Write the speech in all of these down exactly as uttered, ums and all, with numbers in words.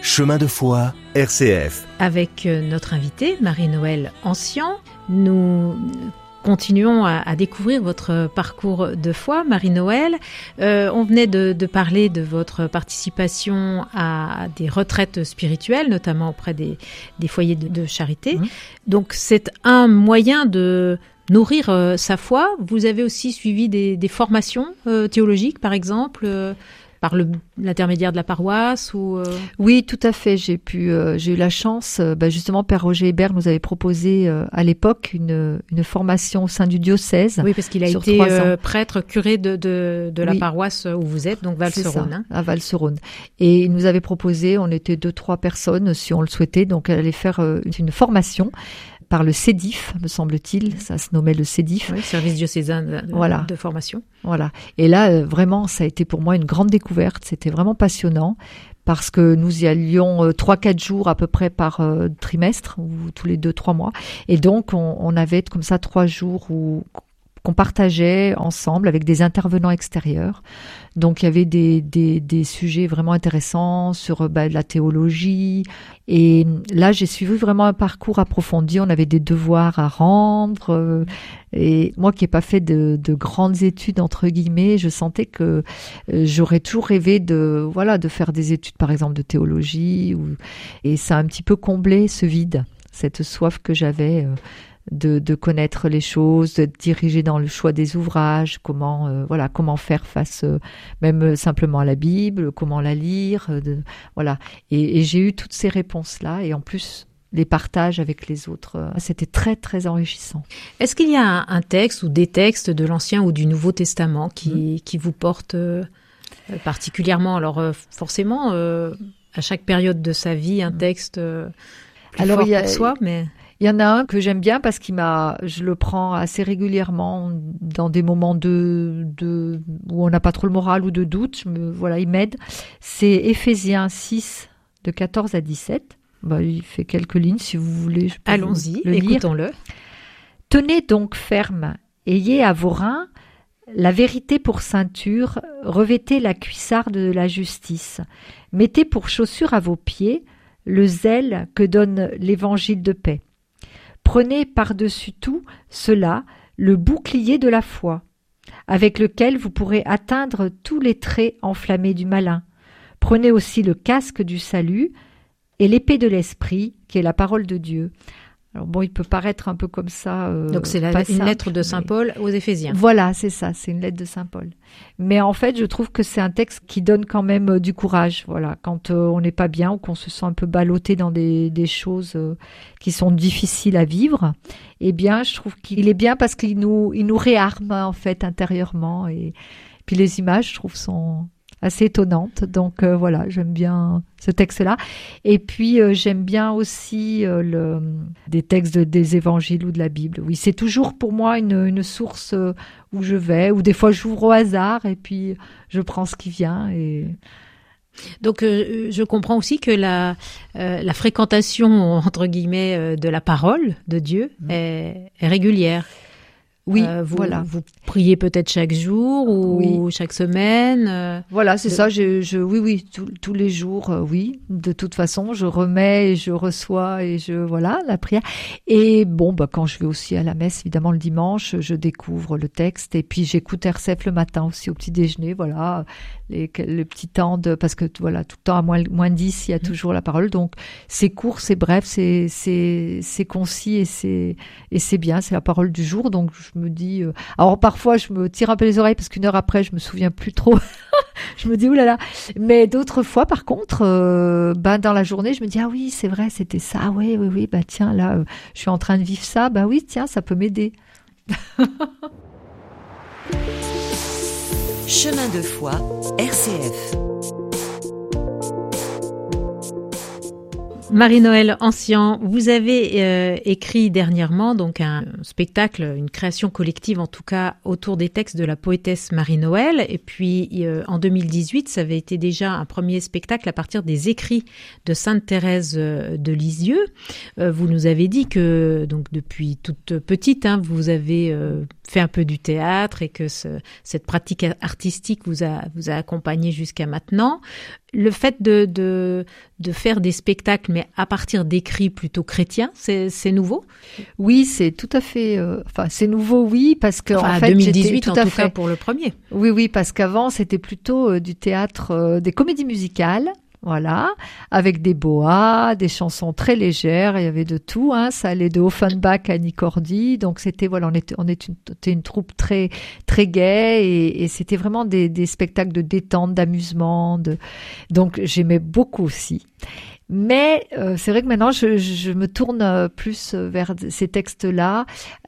Chemin de foi, R C F. Avec notre invitée, Marie-Noëlle Ancien, nous continuons à, à découvrir votre parcours de foi, Marie-Noëlle. Euh, on venait de, de parler de votre participation à des retraites spirituelles, notamment auprès des, des foyers de, de charité. Mmh. Donc c'est un moyen de nourrir euh, sa foi. Vous avez aussi suivi des, des formations euh, théologiques, par exemple euh, par le, l'intermédiaire de la paroisse ou euh... Oui, tout à fait. J'ai pu, euh, j'ai eu la chance. Euh, bah justement, Père Roger Hébert nous avait proposé euh, à l'époque une, une formation au sein du diocèse. Oui, parce qu'il a été euh, prêtre, curé de, de, de la oui. paroisse où vous êtes, donc Val-Serône. Hein. À Val-Serône. Et il nous avait proposé, on était deux, trois personnes, si on le souhaitait, donc elle allait faire euh, une formation par le CEDIF, me semble-t-il, ça se nommait le CEDIF. Oui, service diocésain de, voilà. de formation. Voilà. Et là, euh, vraiment, ça a été pour moi une grande découverte. C'était vraiment passionnant parce que nous y allions euh, trois, quatre jours à peu près par euh, trimestre ou tous les deux, trois mois. Et donc, on, on avait comme ça trois jours où qu'on partageait ensemble avec des intervenants extérieurs. Donc, il y avait des, des, des sujets vraiment intéressants sur bah, la théologie. Et là, j'ai suivi vraiment un parcours approfondi. On avait des devoirs à rendre. Euh, et moi qui n'ai pas fait de, de grandes études, entre guillemets, je sentais que euh, j'aurais toujours rêvé de, voilà, de faire des études, par exemple, de théologie. Ou, et ça a un petit peu comblé ce vide, cette soif que j'avais euh, De, de connaître les choses, de diriger dans le choix des ouvrages, comment euh, voilà comment faire face euh, même simplement à la Bible, comment la lire, euh, de, voilà. Et, et j'ai eu toutes ces réponses là, et en plus les partages avec les autres, euh, c'était très très enrichissant. Est-ce qu'il y a un, un texte ou des textes de l'Ancien ou du Nouveau Testament qui mmh. qui vous portent euh, particulièrement? Alors euh, forcément, euh, à chaque période de sa vie, un texte euh, plus Alors, fort il y a, pour soi, mais il y en a un que j'aime bien parce qu'il m'a, je le prends assez régulièrement dans des moments de, de où on n'a pas trop le moral ou de doute. Je me, voilà, il m'aide. C'est Éphésiens six de quatorze à dix-sept. Bah, il fait quelques lignes si vous voulez. Je peux Allons-y, le écoutons-le. Lire. Tenez donc ferme, ayez à vos reins la vérité pour ceinture, revêtez la cuissarde de la justice, mettez pour chaussure à vos pieds le zèle que donne l'évangile de paix. Prenez par-dessus tout cela le bouclier de la foi, avec lequel vous pourrez atteindre tous les traits enflammés du malin. Prenez aussi le casque du salut et l'épée de l'esprit, qui est la parole de Dieu. Alors bon, il peut paraître un peu comme ça. Euh, Donc c'est la, une simple, lettre de Saint Paul aux Éphésiens. Voilà, c'est ça, c'est une lettre de Saint Paul. Mais en fait, je trouve que c'est un texte qui donne quand même euh, du courage. Voilà, quand euh, on n'est pas bien ou qu'on se sent un peu ballotté dans des, des choses euh, qui sont difficiles à vivre, eh bien, je trouve qu'il est bien parce qu'il nous, il nous réarme en fait intérieurement. Et puis les images, je trouve, sont assez étonnante. Donc euh, voilà, j'aime bien ce texte-là. Et puis euh, j'aime bien aussi euh, le, des textes de, des évangiles ou de la Bible. Oui, c'est toujours pour moi une, une source euh, où je vais, ou des fois j'ouvre au hasard et puis je prends ce qui vient. Et donc euh, je comprends aussi que la, euh, la fréquentation, entre guillemets, euh, de la parole de Dieu mmh. est, est régulière. Oui, euh, vous, voilà. Vous priez peut-être chaque jour ou oui. chaque semaine euh, Voilà, c'est de... ça. Je, je, oui, oui, tout, tous les jours, euh, oui. De toute façon, je remets et je reçois et je voilà la prière. Et bon, bah quand je vais aussi à la messe, évidemment le dimanche, je découvre le texte et puis j'écoute R C F le matin aussi au petit déjeuner. Voilà, les, le petit temps de parce que voilà tout le temps à moins moins dix, il y a mmh. toujours la parole. Donc c'est court, c'est bref, c'est c'est c'est concis et c'est et c'est bien. C'est la parole du jour. Donc je me dis, euh... alors parfois je me tire un peu les oreilles parce qu'une heure après je me souviens plus trop. Je me dis oulala. Mais d'autres fois par contre, euh, ben dans la journée je me dis ah oui c'est vrai c'était ça, ah, oui oui oui bah tiens là euh, je suis en train de vivre ça, bah oui tiens ça peut m'aider. Chemin de foi, R C F. Marie-Noëlle Ancien, vous avez euh, écrit dernièrement donc un spectacle, une création collective en tout cas autour des textes de la poétesse Marie-Noëlle. Et puis euh, en deux mille dix-huit, ça avait été déjà un premier spectacle à partir des écrits de Sainte Thérèse de Lisieux. Euh, vous nous avez dit que donc depuis toute petite, hein, vous avez euh, fait un peu du théâtre et que ce, cette pratique artistique vous a vous a accompagné jusqu'à maintenant. le fait de, de, de faire des spectacles, mais à partir d'écrits plutôt chrétiens, c'est, c'est nouveau? Oui, c'est tout à fait... Euh, enfin, c'est nouveau, oui, parce que enfin, en fait, deux mille dix-huit, tout en à tout fait... cas, pour le premier. Oui, oui, parce qu'avant, c'était plutôt euh, du théâtre, euh, des comédies musicales, voilà, avec des boas, des chansons très légères, il y avait de tout, hein, ça allait de Offenbach à Annie Cordy, donc c'était, voilà, on était, on était une, était une troupe très, très gaie, et, et c'était vraiment des, des spectacles de détente, d'amusement, de... donc j'aimais beaucoup aussi. Mais euh, c'est vrai que maintenant, je, je me tourne plus vers ces textes-là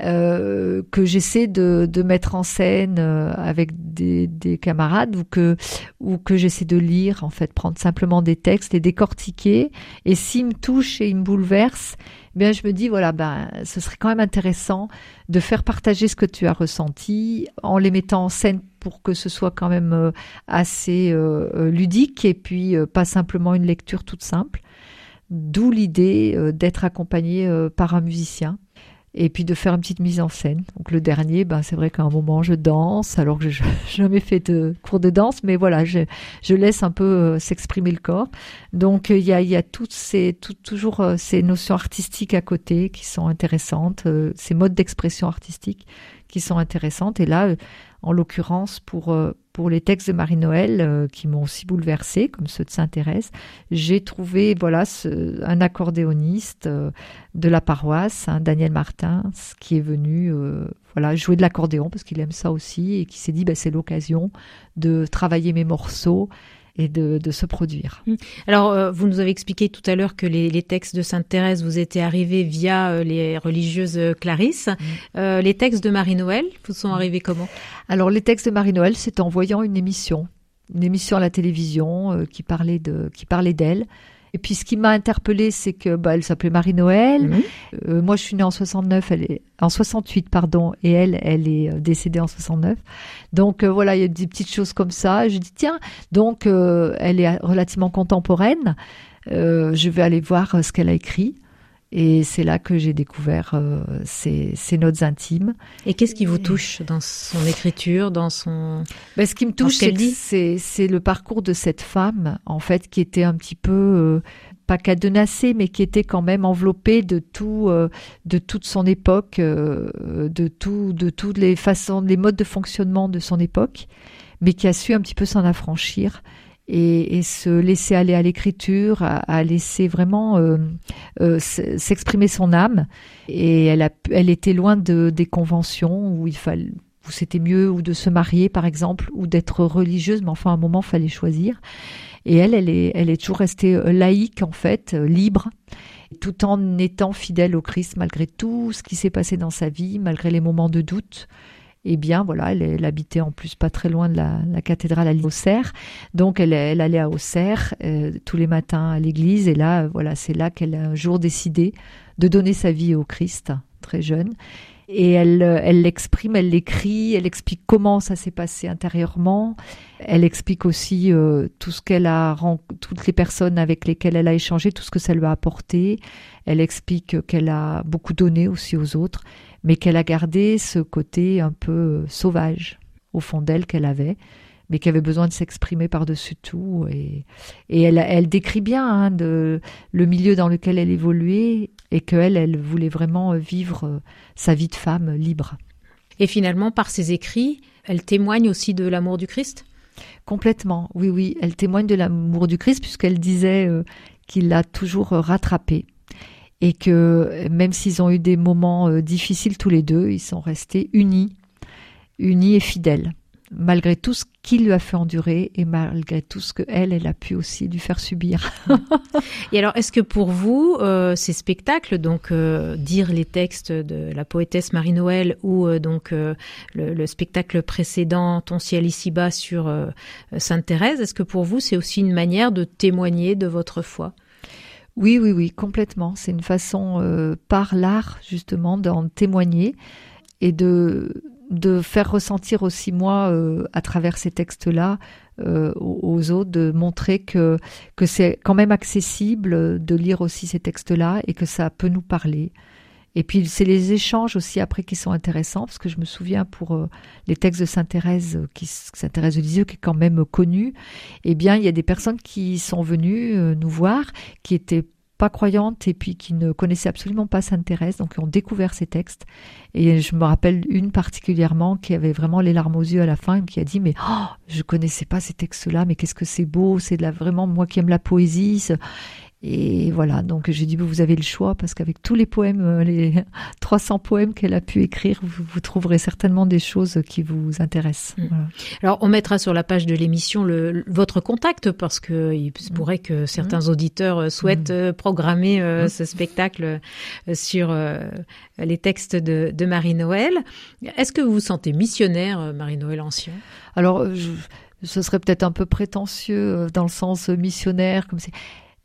euh, que j'essaie de, de mettre en scène euh, avec des, des camarades ou que, ou que j'essaie de lire, en fait, prendre simplement des textes, les décortiquer. Et s'ils me touchent et ils me bouleversent, eh bien, je me dis, voilà, ben, ce serait quand même intéressant de faire partager ce que tu as ressenti en les mettant en scène pour que ce soit quand même euh, assez euh, ludique et puis euh, pas simplement une lecture toute simple. D'où l'idée euh, d'être accompagné euh, par un musicien et puis de faire une petite mise en scène. Donc le dernier, ben, c'est vrai qu'à un moment je danse alors que je n'ai jamais fait de cours de danse, mais voilà, je, je laisse un peu euh, s'exprimer le corps. Donc il y a, y a toutes ces, tout, toujours euh, ces notions artistiques à côté qui sont intéressantes, euh, ces modes d'expression artistique qui sont intéressantes. Et là, euh, en l'occurrence, pour, euh, pour les textes de Marie-Noël euh, qui m'ont aussi bouleversée, comme ceux de Sainte-Thérèse, j'ai trouvé voilà, ce, un accordéoniste euh, de la paroisse, hein, Daniel Martin, qui est venu euh, voilà, jouer de l'accordéon parce qu'il aime ça aussi et qui s'est dit bah, c'est l'occasion de travailler mes morceaux et de, de se produire. Alors, euh, vous nous avez expliqué tout à l'heure que les, les textes de Sainte-Thérèse vous étaient arrivés via euh, les religieuses Clarisse. Mmh. Euh, les textes de Marie-Noël vous sont arrivés comment? Alors, les textes de Marie-Noël, c'est en voyant une émission, une émission à la télévision euh, qui parlait de, qui parlait d'elle. Et puis, ce qui m'a interpellée, c'est que bah, elle s'appelait Marie-Noël. Mmh. Euh, moi, je suis née en soixante-neuf, elle est en soixante-huit, pardon, et elle, elle est décédée en soixante-neuf. Donc euh, voilà, il y a des petites choses comme ça. Je dis tiens, donc euh, elle est relativement contemporaine. Euh, je vais aller voir ce qu'elle a écrit. Et c'est là que j'ai découvert euh, ces, ces notes intimes. Et qu'est-ce qui vous touche dans son écriture, dans son... Ben, ce qui me touche, c'est, c'est, c'est le parcours de cette femme, en fait, qui était un petit peu, euh, pas cadenassée, mais qui était quand même enveloppée de tout, euh, de toute son époque, euh, de tout, de toutes les façons, les modes de fonctionnement de son époque, mais qui a su un petit peu s'en affranchir. Et, et se laisser aller à l'écriture, à, à laisser vraiment euh, euh, s'exprimer son âme. Et elle, a, elle était loin de, des conventions où il fallait, où c'était mieux ou de se marier par exemple, ou d'être religieuse, mais enfin à un moment il fallait choisir. Et elle, elle est, elle est toujours restée laïque en fait, libre, tout en étant fidèle au Christ malgré tout ce qui s'est passé dans sa vie, malgré les moments de doute. Eh bien, voilà, elle, elle habitait en plus pas très loin de la, la cathédrale à Auxerre. Donc, elle, elle allait à Auxerre euh, tous les matins à l'église. Et là, voilà, c'est là qu'elle a un jour décidé de donner sa vie au Christ, très jeune. Et elle, elle l'exprime, elle l'écrit, elle explique comment ça s'est passé intérieurement. Elle explique aussi euh, tout ce qu'elle a, toutes les personnes avec lesquelles elle a échangé, tout ce que ça lui a apporté. Elle explique qu'elle a beaucoup donné aussi aux autres, mais qu'elle a gardé ce côté un peu sauvage au fond d'elle qu'elle avait, mais qui avait besoin de s'exprimer par-dessus tout. Et, et elle, elle décrit bien hein, de, le milieu dans lequel elle évoluait et qu'elle, elle voulait vraiment vivre sa vie de femme libre. Et finalement, par ses écrits, elle témoigne aussi de l'amour du Christ ? Complètement, oui, oui. Elle témoigne de l'amour du Christ puisqu'elle disait euh, qu'il l'a toujours rattrapée. Et que même s'ils ont eu des moments euh, difficiles tous les deux, ils sont restés unis, unis et fidèles, malgré tout ce qu'il lui a fait endurer et malgré tout ce qu'elle, elle a pu aussi lui faire subir. Et alors, est-ce que pour vous, euh, ces spectacles, donc euh, dire les textes de la poétesse Marie-Noël ou euh, donc euh, le, le spectacle précédent, Ton ciel ici-bas sur euh, Sainte-Thérèse, est-ce que pour vous, c'est aussi une manière de témoigner de votre foi ? Oui, oui, oui, complètement. C'est une façon, euh, par l'art, justement, d'en témoigner et de, de faire ressentir aussi, moi, euh, à travers ces textes-là, euh, aux autres, de montrer que, que c'est quand même accessible de lire aussi ces textes-là et que ça peut nous parler Et puis c'est les échanges aussi après qui sont intéressants, parce que je me souviens pour euh, les textes de Sainte Thérèse, qui Sainte Thérèse de Lisieux qui est quand même connue, eh bien il y a des personnes qui sont venues euh, nous voir, qui étaient pas croyantes et puis qui ne connaissaient absolument pas Sainte Thérèse, donc qui ont découvert ces textes. Et je me rappelle une particulièrement qui avait vraiment les larmes aux yeux à la fin et qui a dit mais oh, je connaissais pas ces textes-là, mais qu'est-ce que c'est beau, c'est de la, vraiment moi qui aime la poésie. Et voilà, donc j'ai dit vous avez le choix, parce qu'avec tous les poèmes, les trois cents poèmes qu'elle a pu écrire, vous, vous trouverez certainement des choses qui vous intéressent. Mmh. Voilà. Alors on mettra sur la page de l'émission le, votre contact, parce que il se pourrait que certains mmh. auditeurs souhaitent mmh. programmer euh, mmh. ce spectacle sur euh, les textes de, de Marie-Noël. Est-ce que vous vous sentez missionnaire, Marie-Noël Ancien ? Alors je, ce serait peut-être un peu prétentieux dans le sens missionnaire, comme c'est...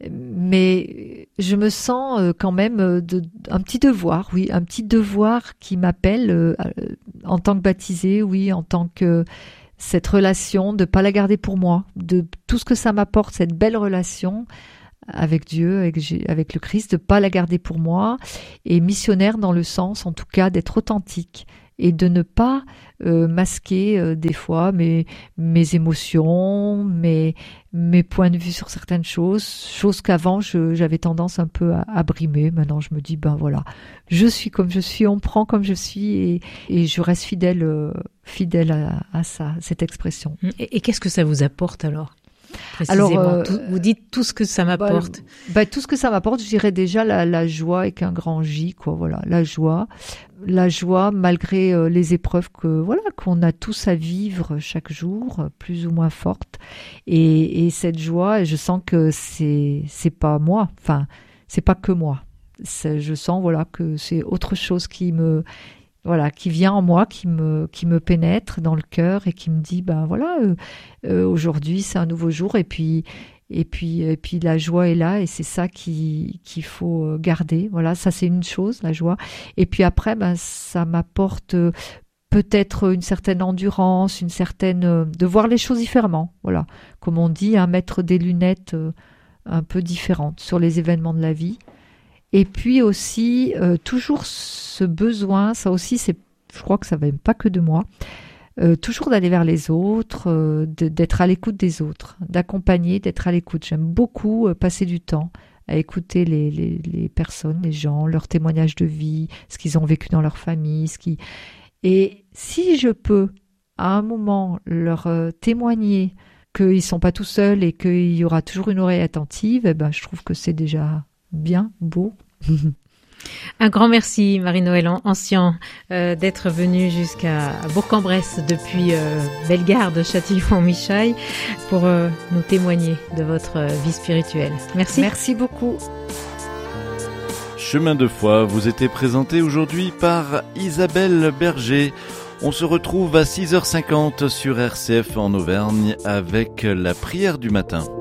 Mais je me sens quand même de, un petit devoir, oui, un petit devoir qui m'appelle euh, en tant que baptisée, oui, en tant que cette relation, de pas la garder pour moi, de tout ce que ça m'apporte, cette belle relation avec Dieu, avec, avec le Christ, de pas la garder pour moi, et missionnaire dans le sens, en tout cas, d'être authentique et de ne pas euh, masquer euh, des fois mes, mes émotions, mes, mes points de vue sur certaines choses, choses qu'avant je, j'avais tendance un peu à, à brimer. Maintenant je me dis, ben voilà, je suis comme je suis, on me prend comme je suis, et, et je reste fidèle, euh, fidèle à, à ça, cette expression. Et, et qu'est-ce que ça vous apporte alors ? Alors, euh, tout, vous dites tout ce que ça m'apporte. Bah, bah, tout ce que ça m'apporte, je dirais déjà la, la joie avec un grand J, quoi. Voilà, la joie, la joie malgré euh, les épreuves que voilà qu'on a tous à vivre chaque jour, plus ou moins fortes. Et, et cette joie, je sens que c'est c'est pas moi. Enfin, c'est pas que moi. C'est, je sens voilà que c'est autre chose qui me Voilà, qui vient en moi, qui me qui me pénètre dans le cœur et qui me dit ben voilà euh, euh, aujourd'hui c'est un nouveau jour, et puis et puis et puis la joie est là, et c'est ça qui qu'il faut garder. Voilà, ça c'est une chose, la joie. Et puis après ben ça m'apporte peut-être une certaine endurance, une certaine de voir les choses différemment. Voilà, comme on dit, hein, mettre des lunettes un peu différentes sur les événements de la vie. Et puis aussi, euh, toujours ce besoin, ça aussi, c'est, je crois que ça ne vient pas que de moi, euh, toujours d'aller vers les autres, euh, de, d'être à l'écoute des autres, d'accompagner, d'être à l'écoute. J'aime beaucoup euh, passer du temps à écouter les, les, les personnes, les gens, leurs témoignages de vie, ce qu'ils ont vécu dans leur famille. Ce qui... Et si je peux, à un moment, leur euh, témoigner qu'ils ne sont pas tout seuls et qu'il y aura toujours une oreille attentive, eh ben, je trouve que c'est déjà bien beau. Un grand merci, Marie-Noël Ancien, euh, d'être venue jusqu'à Bourg-en-Bresse depuis euh, Bellegarde, Châtillon-Michaille, pour euh, nous témoigner de votre euh, vie spirituelle. Merci. Merci beaucoup. Chemin de foi vous était présenté aujourd'hui par Isabelle Berger. On se retrouve à six heures cinquante sur R C F en Auvergne avec la prière du matin.